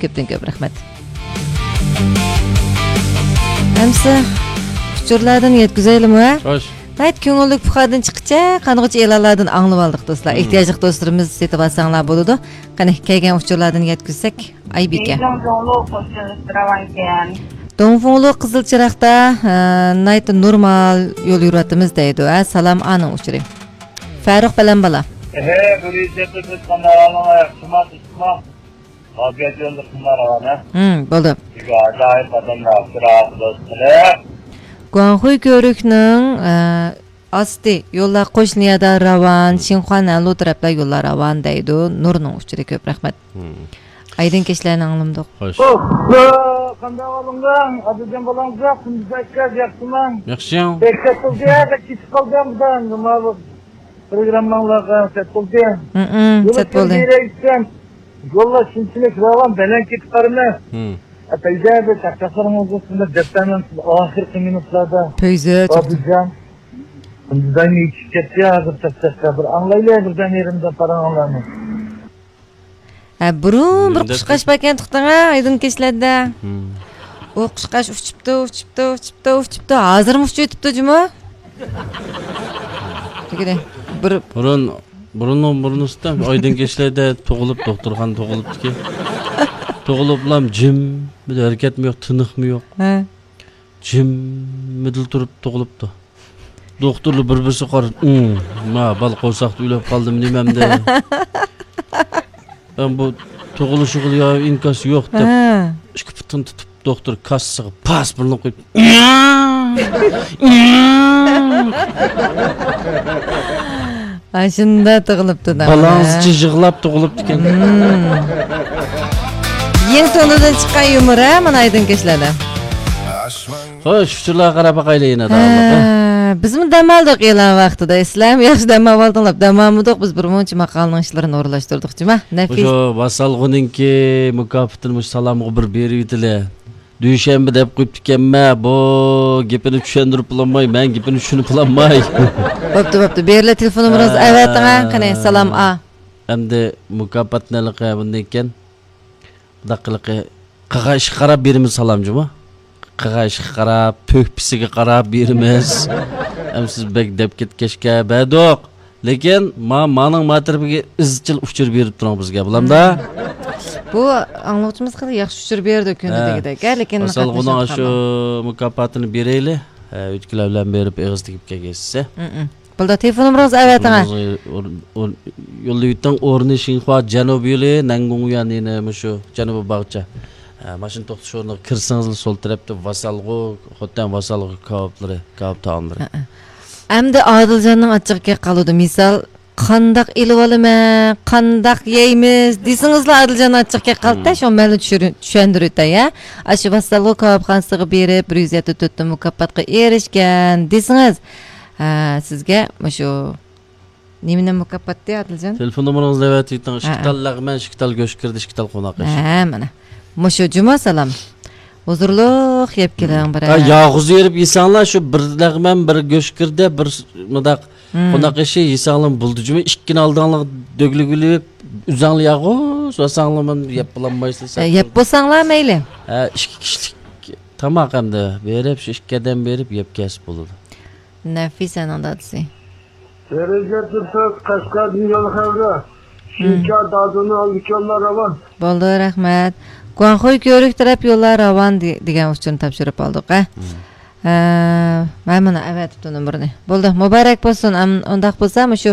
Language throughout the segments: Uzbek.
Köpten köp rahmat. Hamsa uçurlardan yetkizeylim mi? Hoş. Hayt köngüllük puxadan çıkıca qanğıç elanlardan anlıp aldık dostlar. Ehtiyaclıq dostlarımız setip alsаңlar boludu. Qani kelgen uçurlardan yetkizsek Aybike. Donfunglu Kızılçıraqda nayt normal yol yürüyatımız deydi. Salam anın uçurim. Faruk bilan bala. Bürüyecektir kanalına yakışmaz ismam. Afiyet yolda bunlar var ne? Boldu. Acayip adamlar sırağı dostlar. Guanghui Görüknün asti yolla qo'shniyada ravan, Xinhuan Alu tarafda yolla ravan deydi. Nurning uçuri köp rahmat. Aydın keşlerini anlamdık. Hoş. Qanday olingan? Adıcan balanca kunduzakka yaxshiman. Yaxşıyam. Bekletildi ya da ketib qolgan budan. Nima bu programmalarga settildi. Set bo'ldi. Yolla shunchalik ravan baland ketib qarama. Atayda takaslarımız üstünde defterinin ahir minutlarda. Pöyze. Adıcan. Kunduzdan yetişip gitti ya hazır takaslar. Bir anlayla birden yerimde paranlarını. Burun bir quşqash bakan tuqtanga aydın keşlarda. O quşqash uçuptu. Hazır mı uçuytuptu cuma? Tegede bir burunusda aydın keşlerde to'g'ilib doktorxon to'g'ilibdiki. To'g'iliblam jim, bir hareket mi yok, tınık mı yok? Jim midil turib to'g'ilibdi. Doktorlu bir-birisi qarab, "Ma, bal qo'saqda o'ylab qoldim nimamda." Ben bu to'g'ilishi ya inkas yo'q deb, ikki putini tutib doktor kassaga pas birini qo'yib. Aşında tığılıptı da. Balansçı yığılab tığılıptı ekan. Yeng sonundan chiqqan yumor ha, mana aydın keşlarda. Xo'sh, shularga qarab baqaylik yana da. Biz mi dam oldik e'lon vaqtida? Islam yaxshi dam oldinglar. Dam olmadik, biz bir muncha maqolning ishlarini o'rlashtirdik, jima. Nafis. O'sha vasalg'uninki mukofotini salamga bir berib etilar. Dushanba deb qo'yibdi ekanman. Bu gapini tushuntirib bo'lmay, men gapini tushunib bo'lmay. Bo'pti. Berla telefon nomeringizni avatingga, qani salam a. Endi mukofotnaligi bunday ekan. Daqiliqi qag'ash qarab berimiz salamjima. Qag'ash qarab, to'kpisiga qarab berimiz. Ham siz bek deb ketgachga badoq. Lekin mening matribiga izchil uchur berib turing bizga. Bulamda. Bu anglag'uchimiz qilib yaxshi uchur berdi kundagidek, lekin masalan shu mukofotini beraylik. O'tkilar bilan berib eg'iz tegib kelgaysiz. Bulda telefon nomeringizni avatingga. Yo'lda yutdan o'rni Xinhua janubiy yo'li Nangunguyan yana shu janubiy bag'cha. Mashina to'xtash o'rniga kirsangiz sol tarafda vasalg'u, xo'tan vasalg'u kavob taomlari. Endi Odiljonning ochiqga qoldi. Misol qandaq ilib olaman, qandaq yeymiz desingizlar Odiljon ochiqga qoldi-da, shu meni tushuntirdi ya. Shu vasalg'u kavobxonasiga berib 174 ta mukofotga erishgan desingiz, sizga shu nimani mukofot deydi Odiljon? Telefon nomeringizni ayting, ishqital lag'man, ishqital go'sht kirdi, ishqital qo'noq. Mana. Mushu juma salam. Huzurluq yeb keling bir. Yog'iz yerib yesanglar shu bir lag'man, bir go'sht kirdi, bir mudaq qo'noq ishi yesanglar bo'ldi. Juma ikkini oldinglar döglügülüb, uzanlı yog'iz vasanglar yeb bo'lmaysiz. Yeb bo'lsanglar mayli. Ikki kishilik tamoq hamda berib, shu ikkidan berib yeb kesib bo'ladi. Nafis anadasi. Derece Türk Kaskar Dünya'lı Havra. Şirkat adını aldık yollar ravan. Bo'ldi, rahmat. Guanghui Görük taraf yo'llar ravan degan uchun topshirib oldik, ha. Mana avatibdi nomerini. Bo'ldi, muborak bo'lsin. Undaq bo'lsa, shu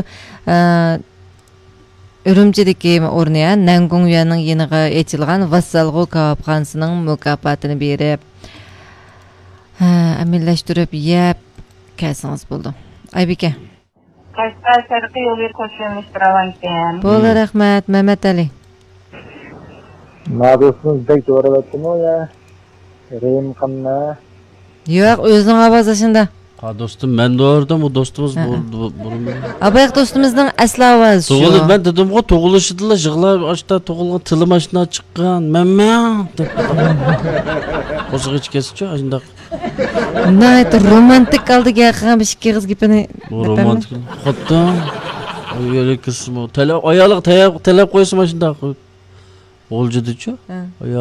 Urumchidagi o'rniga Nangunguyanning yeniga echilgan Vasalg'u kavobxonasining mukofotini berib, amillashtirib yeb kelsangiz bo'ldi. Aybika. Qashqar sharqiy yo'l qo'shilmish ravan ekan. Bo'ldi, rahmat. Mamat Ali. Ma'rufning bek to'g'rilatdimi ya? Rem qilma. Yo'q, o'zining ovozida. Ha do'stim, men doğurdum, o dostumuz burun. Abayaq do'stimizning asli ovozi shu. To'g'ilib, men dedim-ku, to'g'ilishdilar, yig'lab, ochda to'g'ilgan tilim ashna chiqqan. Men deb. Qo'shiq ichkasicha, shundaq. Nayt romantik oldiga qilgan bir ikki qiz gapini. Romantik. Xotin. Oyalik qismi. Talab, oyaliq talab qo'ysin shundaq. O'ljidi-chu.